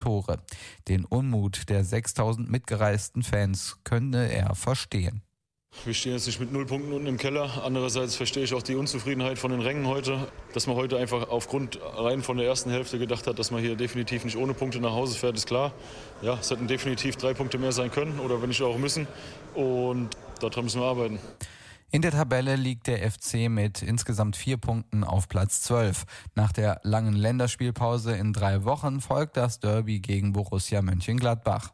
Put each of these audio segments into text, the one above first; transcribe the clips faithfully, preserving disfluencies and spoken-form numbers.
Tore. Den Unmut der sechstausend mitgereisten Fans könne er verstehen. Wir stehen jetzt nicht mit null Punkten unten im Keller. Andererseits verstehe ich auch die Unzufriedenheit von den Rängen heute. Dass man heute einfach aufgrund rein von der ersten Hälfte gedacht hat, dass man hier definitiv nicht ohne Punkte nach Hause fährt, ist klar. Ja, es hätten definitiv drei Punkte mehr sein können oder wenn nicht auch müssen. Und daran müssen wir arbeiten. In der Tabelle liegt der F C mit insgesamt vier Punkten auf Platz zwölf. Nach der langen Länderspielpause in drei Wochen folgt das Derby gegen Borussia Mönchengladbach.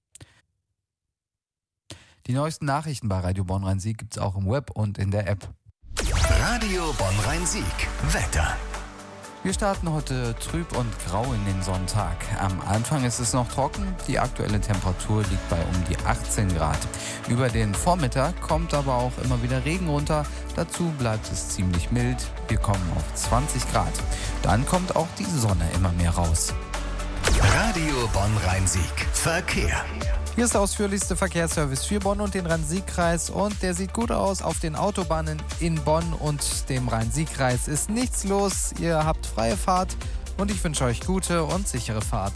Die neuesten Nachrichten bei Radio Bonn-Rhein-Sieg gibt es auch im Web und in der App. Radio Bonn-Rhein-Sieg. Wetter. Wir starten heute trüb und grau in den Sonntag. Am Anfang ist es noch trocken, die aktuelle Temperatur liegt bei um die achtzehn Grad. Über den Vormittag kommt aber auch immer wieder Regen runter, dazu bleibt es ziemlich mild, wir kommen auf zwanzig Grad. Dann kommt auch die Sonne immer mehr raus. Radio Bonn-Rhein-Sieg. Verkehr. Hier ist der ausführlichste Verkehrsservice für Bonn und den Rhein-Sieg-Kreis und der sieht gut aus. Auf den Autobahnen in Bonn und dem Rhein-Sieg-Kreis ist nichts los. Ihr habt freie Fahrt und ich wünsche euch gute und sichere Fahrt.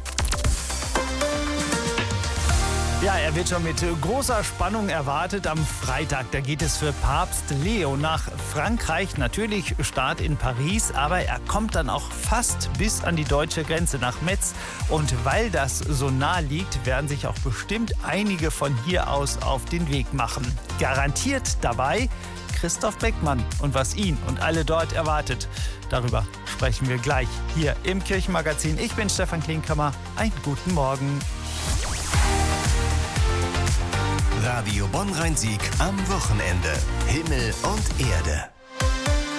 Ja, er wird schon mit großer Spannung erwartet am Freitag. Da geht es für Papst Leo nach Frankreich. Natürlich Start in Paris, aber er kommt dann auch fast bis an die deutsche Grenze nach Metz. Und weil das so nah liegt, werden sich auch bestimmt einige von hier aus auf den Weg machen. Garantiert dabei Christoph Beckmann und was ihn und alle dort erwartet. Darüber sprechen wir gleich hier im Kirchenmagazin. Ich bin Stefan Klinkhammer. Einen guten Morgen. Radio Bonn-Rhein-Sieg am Wochenende. Himmel und Erde.